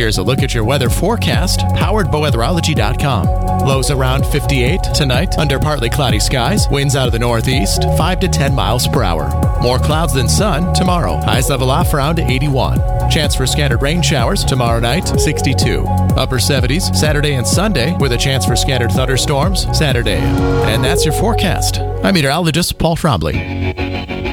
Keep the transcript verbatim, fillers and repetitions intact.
Here's a look at your weather forecast, powered by weatherology dot com. Lows around fifty-eight tonight, under partly cloudy skies. Winds out of the northeast, five to ten miles per hour. More clouds than sun tomorrow. Highs level off around eighty-one. Chance for scattered rain showers tomorrow night, sixty-two. Upper seventies Saturday and Sunday, with a chance for scattered thunderstorms Saturday. And that's your forecast. I'm meteorologist Paul Trombley.